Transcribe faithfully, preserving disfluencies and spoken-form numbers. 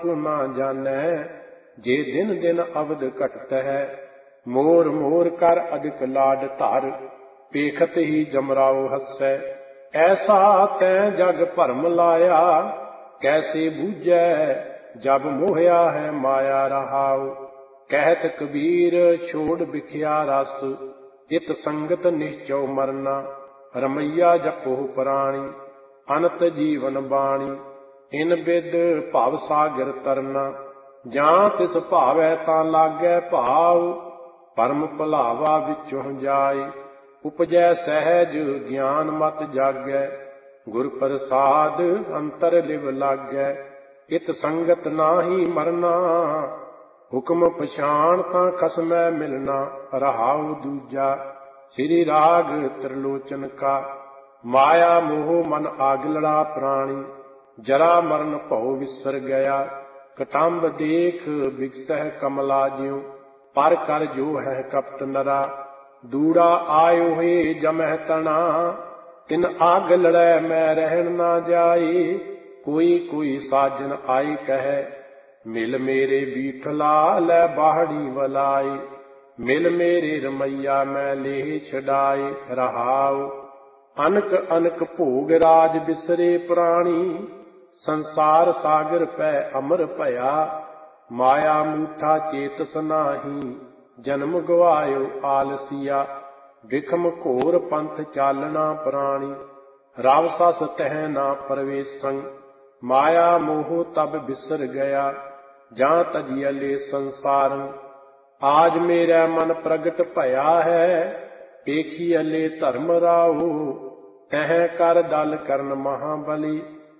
ना जानै, जे दिन दिन अवध घटत है। मोर मोर कर अधिक लाड धर, पेखत ही जमराओ हसै। ऐसा तै जग भरम लाया, कैसे बूझै जब मोहया है माया रहाओ। कहत कबीर छोड़ बिख्या रस, इत संगत निश्चौ मरना। रमैया जपो प्राणी, अनत जीवन बाणी। इन बिद भव सागर तरना, जां तिस भावै तां लागै भाव। परम भुलावा विचों जाए, उपजै सहज ज्ञान मत जागै। गुर प्रसाद अंतर लिव लागै, इत संगत नाहि मरना। हुक्म पछाण तां खसमै मिलना, रहाउ दूजा श्री राग त्रिलोचन का। माया मोह मन आगलड़ा प्राणी, जरा मरण भौ विसर गया। कटम्ब देख बिगसह कमला ज्यों, पर कर जो है कपट नरा। दूड़ा आयो है जमह तना, तिन आग लड़ै मैं रहन ना जाए। कोई कोई साजन आई कहे, मिल मेरे बीठला लै बाहड़ी वलाए। मिल मेरे रमैया मैं लेह छड़ाए। रहाओ अनक अनक भोग राज बिसरे प्राणी, संसार सागर पै अमर भया। माया मूठा चेतस नाही, जन्म गवायो आलसिया। विखम घोर पंथ चालना प्राणी, राव सस तह ना प्रवेशं। माया मोह तब बिसर गया, जां तजियले संसारं। आज मेरा मन प्रगट भया है, पेखियले धर्म राहु। तह कर दल करन महाबली,